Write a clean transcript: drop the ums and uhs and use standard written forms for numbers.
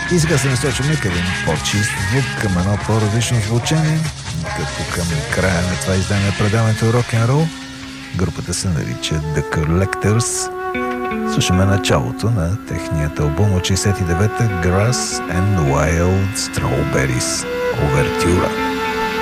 И сега се насочваме към един по-чист звук, към едно по-различно звучение, като към края на това издание предаването Rock'n'Roll. Групата се нарича The Collectors. Слушаме началото на техният албум от 69-та Grass and Wild Strawberries. Овертюра.